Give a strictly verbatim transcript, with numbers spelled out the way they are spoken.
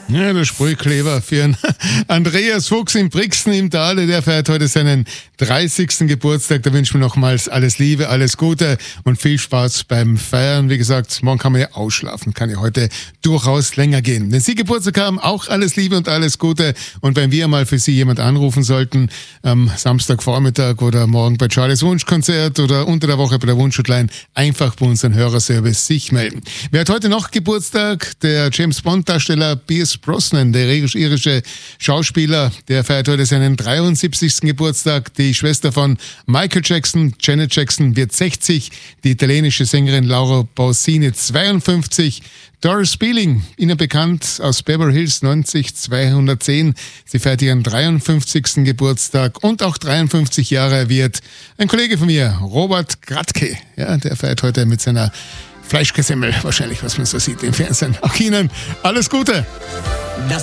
Ja, der Sprühkleber für einen Andreas Fuchs in Brixen im Tale. Der feiert heute seinen dreißigsten Geburtstag. Da wünschen wir nochmals alles Liebe, alles Gute und viel Spaß beim Feiern. Wie gesagt, morgen kann man ja ausschlafen, kann ja heute durchaus länger gehen. Wenn Sie Geburtstag haben, auch alles Liebe und alles Gute. Und wenn wir mal für Sie jemand anrufen sollten, am Samstagvormittag oder morgen bei Charlies Wunschkonzert oder unter der Woche bei der Wunschhotline, einfach bei unserem Hörerservice sich melden. Wer hat heute noch Geburtstag? Der James Bond-Darsteller Pierce Brosnan, der irisch-irische Schauspieler, der feiert heute seinen dreiundsiebzigsten Geburtstag. Die Schwester von Michael Jackson, Janet Jackson, wird sechzig. Die italienische Sängerin Laura Pausini zweiundfünfzig. Doris Spearing, Ihnen bekannt aus Beverly Hills neunzig zweihundertzehn. Sie feiert ihren dreiundfünfzigsten Geburtstag und auch dreiundfünfzig Jahre wird ein Kollege von mir, Robert Gradke. Ja, der feiert heute mit seiner Fleischgesemmel, wahrscheinlich, was man so sieht im Fernsehen. Auch Ihnen alles Gute. Das